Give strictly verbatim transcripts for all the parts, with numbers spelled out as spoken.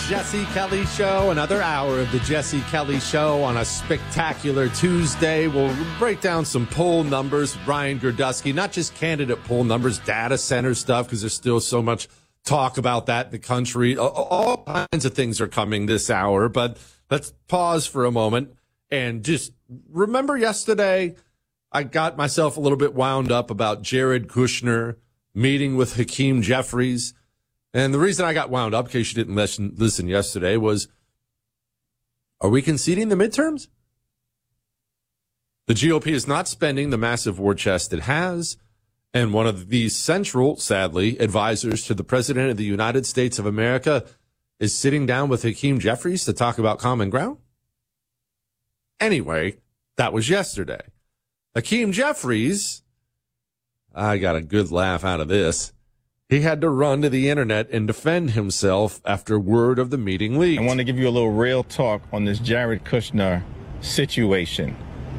Jesse Kelly Show, another hour of the Jesse Kelly Show on a spectacular Tuesday. We'll break down some poll numbers with Brian Gerdusky, not just candidate poll numbers, data center stuff, because there's still so much talk about that in the country. All kinds of things are coming this hour, but let's pause for a moment and just remember yesterday I got myself a little bit wound up about Jared Kushner meeting with Hakeem Jeffries. And the reason I got wound up, in case you didn't listen, listen yesterday, was, are we conceding the midterms? The G O P is not spending the massive war chest it has. And one of the central, sadly, advisors to the President of the United States of America is sitting down with Hakeem Jeffries to talk about common ground. Anyway, that was yesterday. Hakeem Jeffries, I got a good laugh out of this. He had to run to the internet and defend himself after word of the meeting leaked. I want to give you a little real talk on this Jared Kushner situation.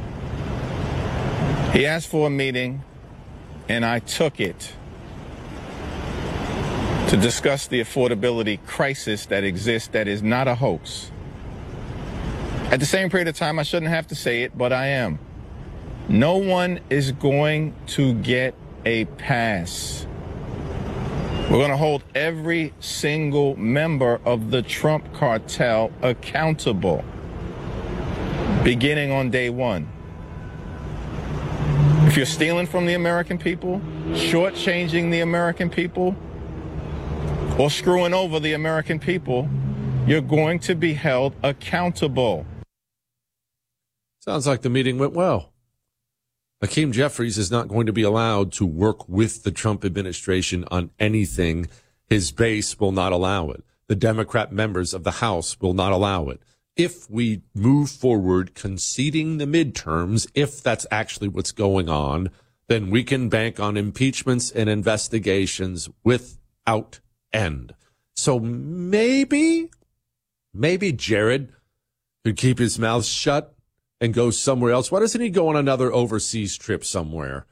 He asked for a meeting, and I took it to discuss the affordability crisis that exists that is not a hoax. At the same period of time, I shouldn't have to say it, but I am. No one is going to get a pass. We're going to hold every single member of the Trump cartel accountable, beginning on day one. If you're stealing from the American people, shortchanging the American people, or screwing over the American people, you're going to be held accountable. Sounds like the meeting went well. Hakeem Jeffries is not going to be allowed to work with the Trump administration on anything. His base will not allow it. The Democrat members of the House will not allow it. If we move forward conceding the midterms, if that's actually what's going on, then we can bank on impeachments and investigations without end. So maybe, maybe Jared could keep his mouth shut and go somewhere else. Why doesn't he go on another overseas trip somewhere?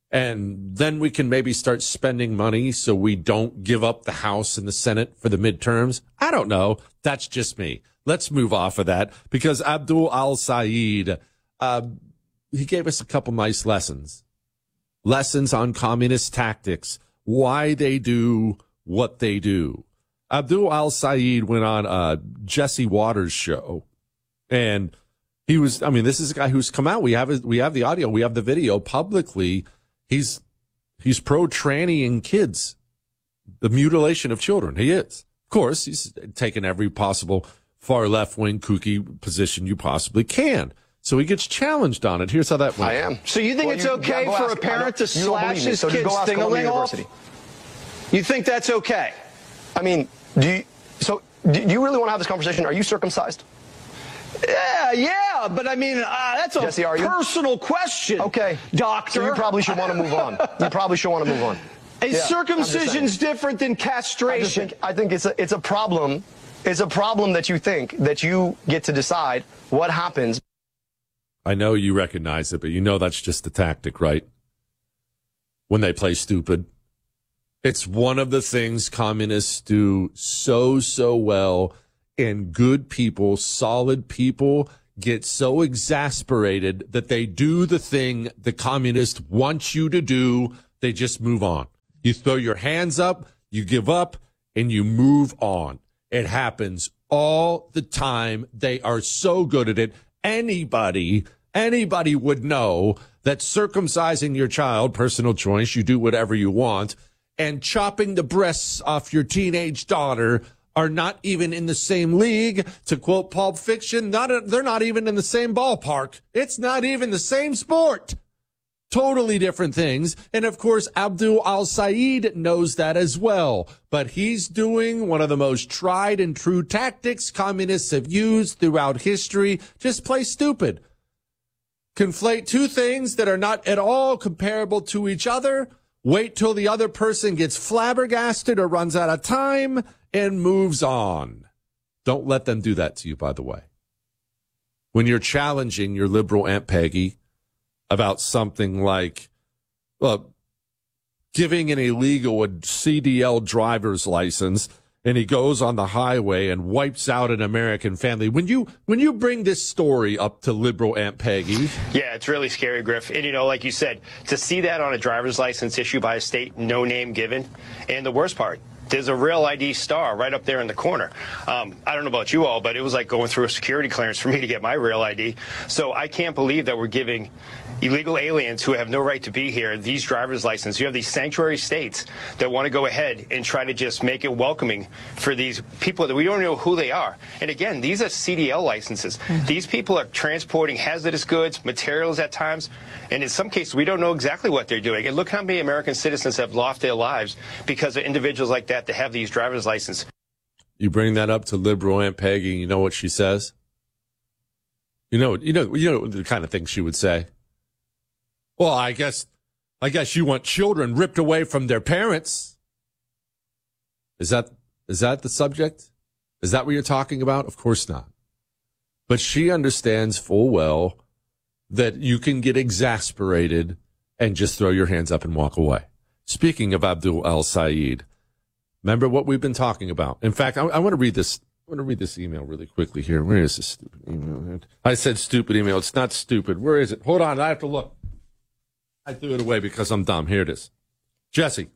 And then we can maybe start spending money so we don't give up the House and the Senate for the midterms. I don't know. That's just me. Let's move off of that because Abdul al-Sayed, uh, he gave us a couple nice lessons. Lessons on communist tactics, why they do what they do. Abdul al-Sayed went on uh, Jesse Waters' show, and he was, I mean, this is a guy who's come out. We have, we have the audio. We have the video publicly. He's, he's pro-trannying kids, the mutilation of children. He is. Of course, he's taken every possible far left-wing kooky position you possibly can. So he gets challenged on it. Here's how that went. I am. So you think well, it's you, okay yeah, for ask, a parent to slash his so kid's thing-a-ling off? You think that's okay? I mean, do you, so do you really want to have this conversation? Are you circumcised? Yeah, yeah, but I mean, uh, that's a Jesse, are you? personal question. Okay. Doctor. So you probably should want to move on. You probably should want to move on. Is yeah, circumcision's different than castration? I, think, I think it's a, it's a problem. It's a problem that you think that you get to decide what happens. I know you recognize it, but you know that's just the tactic, right? When they play stupid. It's one of the things communists do so, so well. And good people, solid people, get so exasperated that they do the thing the communists want you to do. They just move on. You throw your hands up, you give up, and you move on. It happens all the time. They are so good at it. Anybody, anybody would know that circumcising your child, personal choice, you do whatever you want, and chopping the breasts off your teenage daughter are not even in the same league. To quote Pulp Fiction, not a, they're not even in the same ballpark. It's not even the same sport. Totally different things. And of course, Abdul al-Sayed knows that as well. But he's doing one of the most tried and true tactics communists have used throughout history. Just play stupid. Conflate two things that are not at all comparable to each other. Wait till the other person gets flabbergasted or runs out of time and moves on. Don't let them do that to you, by the way. When you're challenging your liberal Aunt Peggy about something like, well, giving an illegal a C D L driver's license and he goes on the highway and wipes out an American family. When you when you bring this story up to liberal Aunt Peggy. Yeah, it's really scary, Griff. And, you know, like you said, to see that on a driver's license issued by a state, no name given. And the worst part, there's a Real I D star right up there in the corner. Um, I don't know about you all, but it was like going through a security clearance for me to get my Real I D. So I can't believe that we're giving illegal aliens who have no right to be here these driver's licenses. You have these sanctuary states that want to go ahead and try to just make it welcoming for these people that we don't know who they are. And again, these are C D L licenses. Mm-hmm. These people are transporting hazardous goods, materials at times, and in some cases we don't know exactly what they're doing. And look how many American citizens have lost their lives because of individuals like that to have these driver's licenses. You bring that up to liberal Aunt Peggy, you know what she says? You know, you know, you know the kind of thing she would say. Well, I guess, I guess you want children ripped away from their parents. Is that, is that the subject? Is that what you're talking about? Of course not. But she understands full well that you can get exasperated and just throw your hands up and walk away. Speaking of Abdul al-Sayed, remember what we've been talking about. In fact, I, I want to read this. I want to read this email really quickly here. Where is this stupid email? I said stupid email. It's not stupid. Where is it? Hold on. I have to look. I threw it away because I'm dumb. Here it is. Jesse,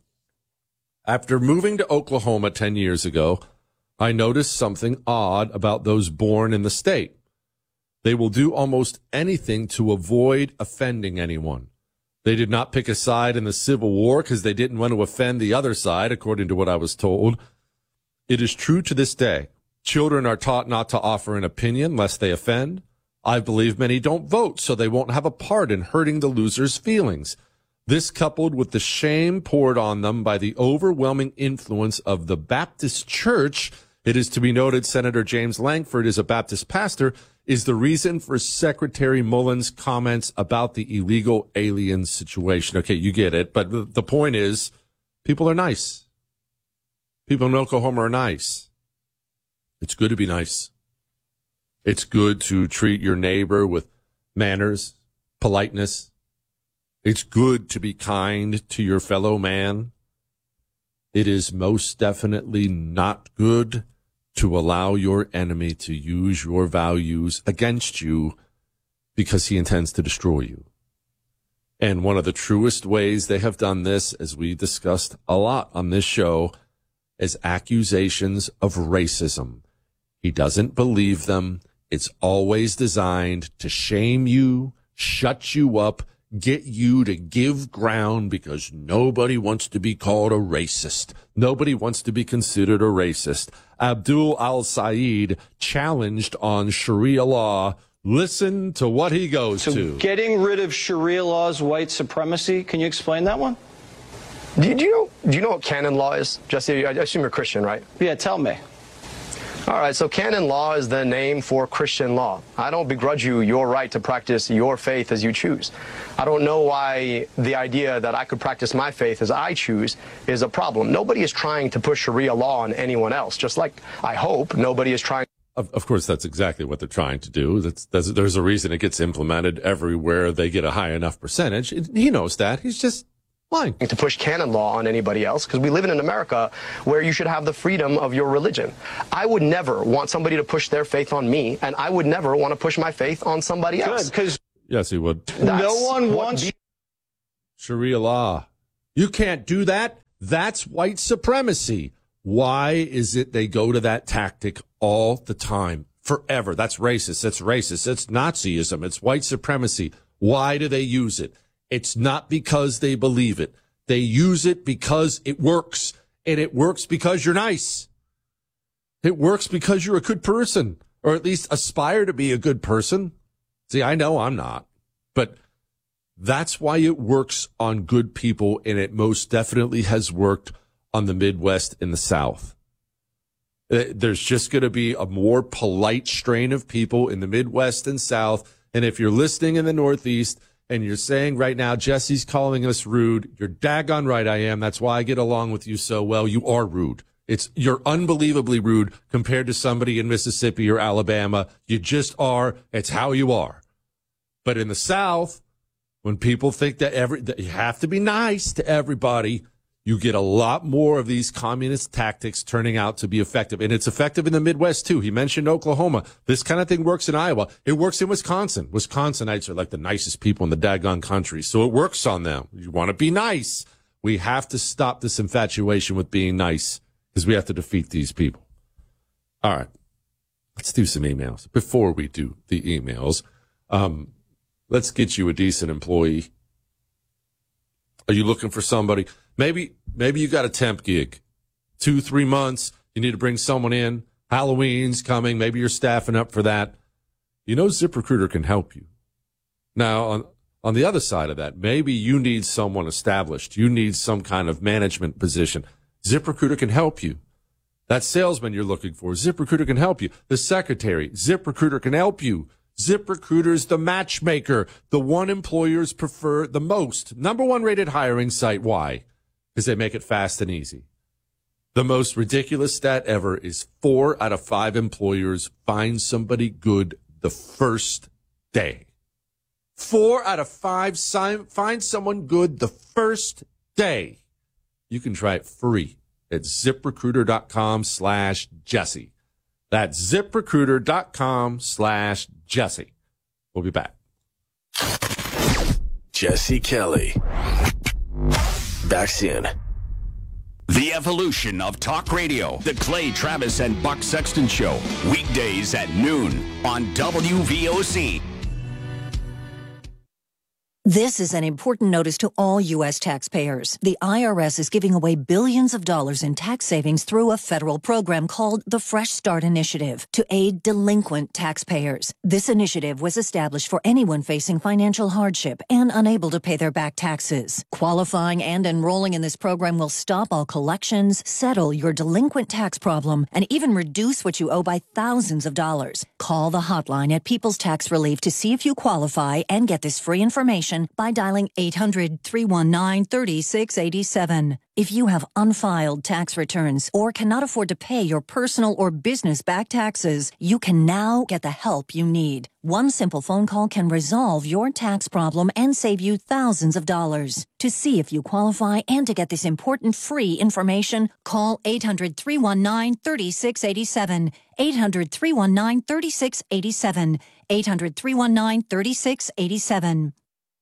after moving to Oklahoma ten years ago, I noticed something odd about those born in the state. They will do almost anything to avoid offending anyone. They did not pick a side in the Civil War because they didn't want to offend the other side, according to what I was told. It is true to this day. Children are taught not to offer an opinion lest they offend. I believe many don't vote, so they won't have a part in hurting the loser's feelings. This, coupled with the shame poured on them by the overwhelming influence of the Baptist Church, it is to be noted Senator James Langford is a Baptist pastor, is the reason for Secretary Mullen's comments about the illegal alien situation. Okay, you get it. But the, the point is, people are nice. People in Oklahoma are nice. It's good to be nice. It's good to treat your neighbor with manners, politeness. It's good to be kind to your fellow man. It is most definitely not good to allow your enemy to use your values against you because he intends to destroy you. And one of the truest ways they have done this, as we discussed a lot on this show, is accusations of racism. He doesn't believe them. It's always designed to shame you, shut you up, get you to give ground because nobody wants to be called a racist. Nobody wants to be considered a racist. Abdul al-Sayed challenged on Sharia law. Listen to what he goes so to. Getting rid of Sharia law's white supremacy. Can you explain that one? Do you, do you know, do you know what canon law is? Jesse, I assume you're Christian, right? Yeah, tell me. All right, so canon law is the name for Christian law. I don't begrudge you your right to practice your faith as you choose. I don't know why the idea that I could practice my faith as I choose is a problem. Nobody is trying to push Sharia law on anyone else, just like I hope nobody is trying. Of, of course, that's exactly what they're trying to do. That's, that's, there's a reason it gets implemented everywhere they get a high enough percentage. It, he knows that. He's just lying. To push canon law on anybody else, because we live in an America where you should have the freedom of your religion. I would never want somebody to push their faith on me, and I would never want to push my faith on somebody else. Good, because yes, he would. No one wants be- Sharia law. You can't do that. That's white supremacy. Why is it they go to that tactic all the time, forever? That's racist. That's racist. That's Nazism. It's white supremacy. Why do they use it? It's not because they believe it. They use it because it works. And it works because you're nice. It works because you're a good person, or at least aspire to be a good person. See, I know I'm not, but that's why it works on good people, and it most definitely has worked on the Midwest and the South. There's just going to be a more polite strain of people in the Midwest and South, and if you're listening in the Northeast, and you're saying right now, Jesse's calling us rude, you're daggone right I am. That's why I get along with you so well. You are rude. It's, you're unbelievably rude compared to somebody in Mississippi or Alabama. You just are. It's how you are. But in the South, when people think that every, that you have to be nice to everybody, you get a lot more of these communist tactics turning out to be effective. And it's effective in the Midwest, too. He mentioned Oklahoma. This kind of thing works in Iowa. It works in Wisconsin. Wisconsinites are like the nicest people in the daggone country, so it works on them. You want to be nice. We have to stop this infatuation with being nice because we have to defeat these people. All right. Let's do some emails. Before we do the emails, um, let's get you a decent employee. Are you looking for somebody? Maybe maybe you got a temp gig, two, three months. You need to bring someone in. Halloween's coming. Maybe you're staffing up for that. You know ZipRecruiter can help you. Now, on, on the other side of that, maybe you need someone established. You need some kind of management position. ZipRecruiter can help you. That salesman you're looking for, ZipRecruiter can help you. The secretary, ZipRecruiter can help you. ZipRecruiter's the matchmaker, the one employers prefer the most. Number one rated hiring site. Why? Because they make it fast and easy. The most ridiculous stat ever is four out of five employers find somebody good the first day. Four out of five find someone good the first day. You can try it free at ZipRecruiter.com slash Jesse. That's ZipRecruiter.com slash Jesse. We'll be back. Jesse Kelly. Back soon. The evolution of talk radio. The Clay Travis and Buck Sexton Show. Weekdays at noon on W V O C. This is an important notice to all U S taxpayers. The I R S is giving away billions of dollars in tax savings through a federal program called the Fresh Start Initiative to aid delinquent taxpayers. This initiative was established for anyone facing financial hardship and unable to pay their back taxes. Qualifying and enrolling in this program will stop all collections, settle your delinquent tax problem, and even reduce what you owe by thousands of dollars. Call the hotline at People's Tax Relief to see if you qualify and get this free information by dialing eight hundred, three one nine, three six eight seven. If you have unfiled tax returns or cannot afford to pay your personal or business back taxes, you can now get the help you need. One simple phone call can resolve your tax problem and save you thousands of dollars. To see if you qualify and to get this important free information, call eight hundred, three one nine, three six eight seven. eight hundred, three one nine, three six eight seven. eight hundred, three one nine, three six eight seven.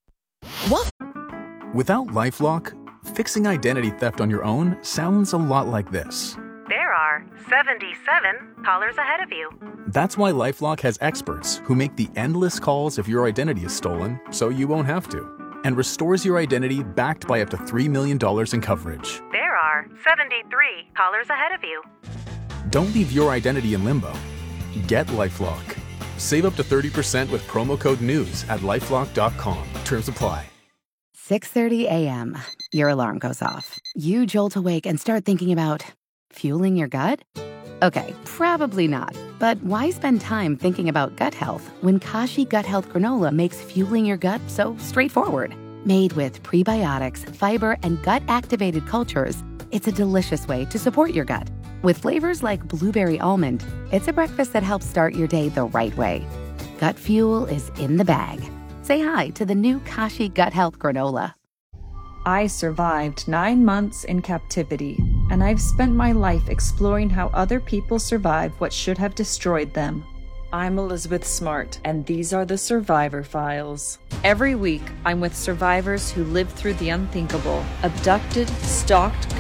What? Without LifeLock, fixing identity theft on your own sounds a lot like this. There are seventy-seven callers ahead of you. That's why LifeLock has experts who make the endless calls if your identity is stolen, so you won't have to, and restores your identity backed by up to three million dollars in coverage. There are seventy-three callers ahead of you. Don't leave your identity in limbo. Get LifeLock. Save up to thirty percent with promo code NEWS at lifelock dot com. Terms apply. six thirty a.m. Your alarm goes off. You jolt awake and start thinking about fueling your gut? Okay, probably not. But why spend time thinking about gut health when Kashi Gut Health Granola makes fueling your gut so straightforward? Made with prebiotics, fiber, and gut-activated cultures, it's a delicious way to support your gut. With flavors like blueberry almond, it's a breakfast that helps start your day the right way. Gut fuel is in the bag. Say hi to the new Kashi Gut Health Granola. I survived nine months in captivity, and I've spent my life exploring how other people survived what should have destroyed them. I'm Elizabeth Smart, and these are the Survivor Files. Every week, I'm with survivors who lived through the unthinkable, abducted, stalked,